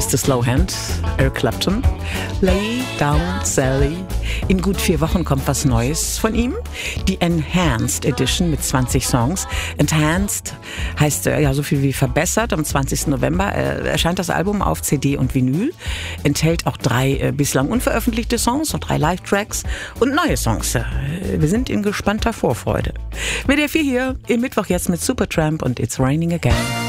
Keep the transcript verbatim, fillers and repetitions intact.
Mister Slowhand, Eric Clapton, Lay Down Sally. In gut vier Wochen kommt was Neues von ihm. Die Enhanced Edition mit zwanzig Songs. Enhanced heißt äh, ja so viel wie verbessert. Am zwanzigsten November äh, erscheint das Album auf C D und Vinyl. Enthält auch drei äh, bislang unveröffentlichte Songs und drei Live-Tracks und neue Songs. Äh, wir sind in gespannter Vorfreude. W D R vier hier im Mittwoch jetzt mit Supertramp und It's Raining Again.